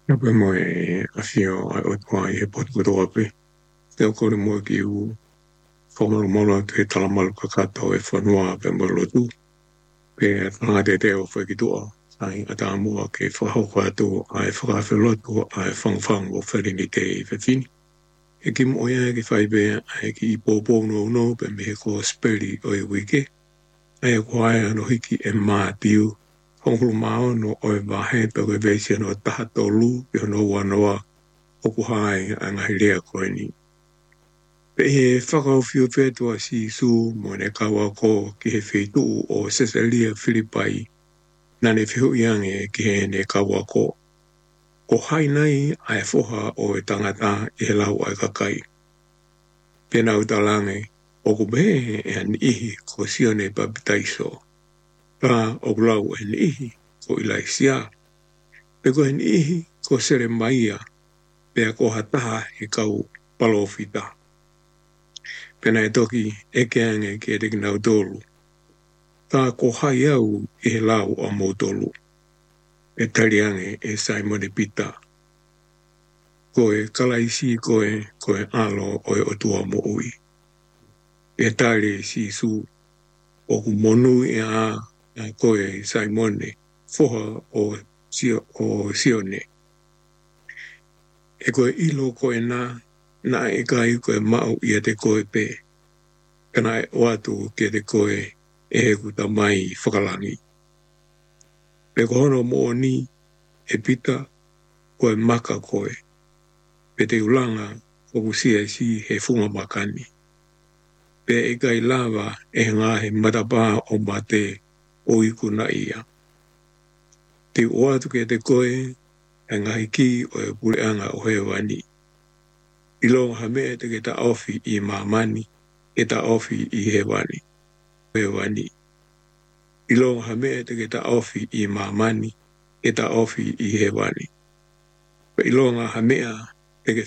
Ape mo afio ai o tua e pot ko ape. Te o kore mo ki u whamaro mono te talamalu kakato e whanua pe mo lotu. Pe tanga te o whai ki tua. Ai ata mua ke whahauka atu ai whakawhi lotu ai whangwhang o wharini te i whiwhini. E ki mo ia ki whai bea ai ki i pōpō no pe me ko speri o i wike. Ai ko ai ano hiki e maa tiu. Hongulu mao no oi wahe pe koe veisi no taha tolu i hono wanoa oku hai a ngahi rea koe ni. Pe he whakau whio whetua si su mo ne kawa ko ki he whetu o Cesaria Philippai na ne whihu iange ki he ne kawa ko. Ko hai nei ai whoha o e tangata i he lau ai kakai. Pena utalange oku behe e an ihi ko sione babitaiso. Pa oku lau e an ihi ko ilaisia. Pe ko an ihi ko sere maia. Pea ko hataha he kau palofita. Pena e toki e keange ke e teki nau tolu. Tā ko hai au i he lau o mou tolu. E tariange e Simon e Pita. Koe kalaisi koe alo o e otua mo ui. E tari si su o ku monu e a koe Simone foha o Sione. E koe ilo koe na e kai koe mau ia te koe pe. Kana e oatu ke te koe e he kuta mai whakalangi. Pe kohono mo ni e pita koe maka koe. Pe te ulanga o sia si he funga makani. Pe e kai lava e ngā he matapa o mate o iku na ia. Te oatu ke te koe e ngahi ki o e pureanga o he wani. Ilo hame te ke ta ofi i mamani, e ta ofi i he wani. He wani. Ilo hame te ke ta ofi i mamani, e ta ofi i he wani. Pe ilo ngā hamea